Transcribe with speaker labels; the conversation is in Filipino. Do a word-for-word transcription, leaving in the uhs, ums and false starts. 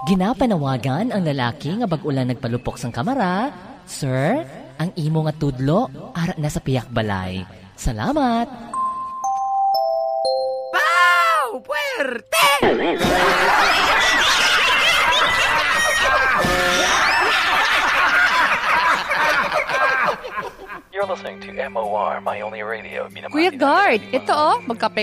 Speaker 1: Ginapanawagan ang lalaki nga bag-ulan nagpalupok sang kamara. Sir, ang imo nga tudlo ara na sa piyak balay. Salamat.
Speaker 2: Pow! Puerte!
Speaker 3: You're listening to M O R, My Only Radio.
Speaker 4: Kuya Guard, ito oh, magkape